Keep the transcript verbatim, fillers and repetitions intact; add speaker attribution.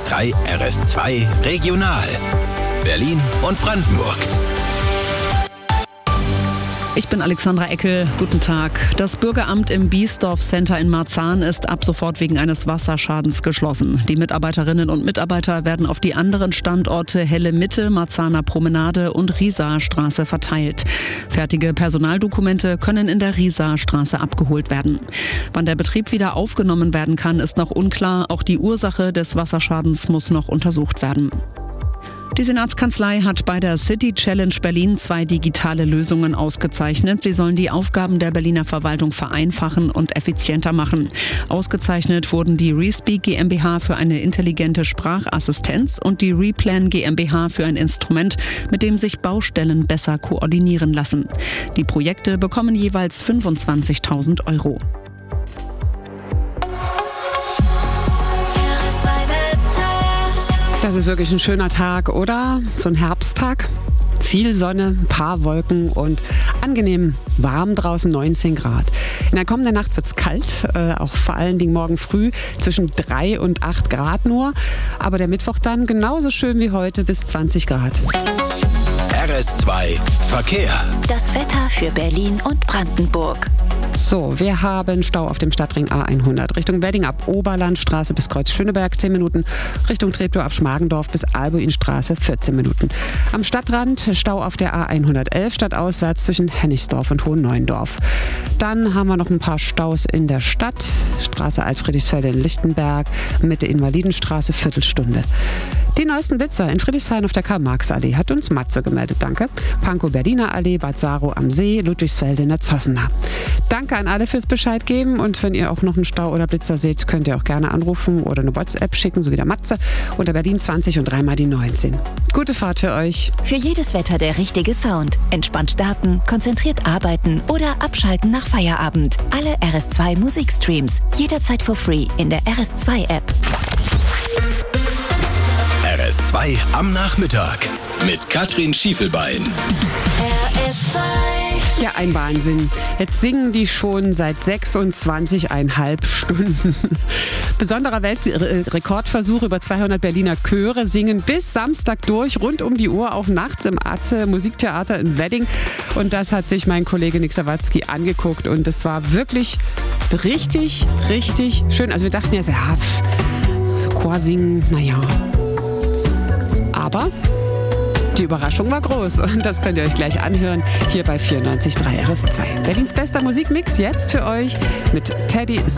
Speaker 1: drei R S zwei Regional. Berlin und Brandenburg.
Speaker 2: Ich bin Alexandra Eckel. Guten Tag. Das Bürgeramt im Biesdorf Center in Marzahn ist ab sofort wegen eines Wasserschadens geschlossen. Die Mitarbeiterinnen und Mitarbeiter werden auf die anderen Standorte Helle Mitte, Marzahner Promenade und Riesaer Straße verteilt. Fertige Personaldokumente können in der Riesaer Straße abgeholt werden. Wann der Betrieb wieder aufgenommen werden kann, ist noch unklar. Auch die Ursache des Wasserschadens muss noch untersucht werden. Die Senatskanzlei hat bei der City Challenge Berlin zwei digitale Lösungen ausgezeichnet. Sie sollen die Aufgaben der Berliner Verwaltung vereinfachen und effizienter machen. Ausgezeichnet wurden die Respeak GmbH für eine intelligente Sprachassistenz und die Replan GmbH für ein Instrument, mit dem sich Baustellen besser koordinieren lassen. Die Projekte bekommen jeweils fünfundzwanzigtausend Euro.
Speaker 3: Das ist wirklich ein schöner Tag, oder? So ein Herbsttag. Viel Sonne, ein paar Wolken und angenehm warm draußen, neunzehn Grad. In der kommenden Nacht wird es kalt, äh, auch vor allen Dingen morgen früh zwischen drei und acht Grad nur. Aber der Mittwoch dann genauso schön wie heute bis zwanzig Grad.
Speaker 1: R S zwei Verkehr.
Speaker 4: Das Wetter für Berlin und Brandenburg.
Speaker 3: So, wir haben Stau auf dem Stadtring A hundert. Richtung Wedding ab Oberlandstraße bis Kreuz Schöneberg zehn Minuten. Richtung Treptow ab Schmargendorf bis Albuinstraße vierzehn Minuten. Am Stadtrand Stau auf der A hundertelf stadtauswärts zwischen Hennigsdorf und Hohenneuendorf. Dann haben wir noch ein paar Staus in der Stadt. Straße Alt-Friedrichsfelde in Lichtenberg, Mitte Invalidenstraße, Viertelstunde. Die neuesten Blitzer in Friedrichshain auf der Karl-Marx-Allee hat uns Matze gemeldet, danke. Pankow-Berliner Allee, Bad Saro am See, Ludwigsfelde in der Zossener. Danke an alle fürs Bescheid geben und wenn ihr auch noch einen Stau oder Blitzer seht, könnt ihr auch gerne anrufen oder eine WhatsApp schicken, so wie der Matze, unter Berlin zwanzig und dreimal die neunzehn. Gute Fahrt für euch.
Speaker 4: Für jedes Wetter der richtige Sound. Entspannt starten, konzentriert arbeiten oder abschalten nach Feierabend. Alle R S zwei Musikstreams, jederzeit for free in der R S zwei App.
Speaker 1: R S zwei am Nachmittag mit Katrin Schiefelbein.
Speaker 4: R S zwei.
Speaker 3: Ja, ein Wahnsinn. Jetzt singen die schon seit sechsundzwanzig Komma fünf Stunden. Besonderer Weltrekordversuch, über zweihundert Berliner Chöre singen bis Samstag durch, rund um die Uhr, auch nachts im Atze Musiktheater in Wedding. Und das hat sich mein Kollege Nick Sawatzki angeguckt und es war wirklich richtig, richtig schön. Also wir dachten ja, ja Chor singen, naja. Aber die Überraschung war groß und das könnt ihr euch gleich anhören hier bei vierundneunzig Komma drei R S zwei. Berlins bester Musikmix jetzt für euch mit Teddy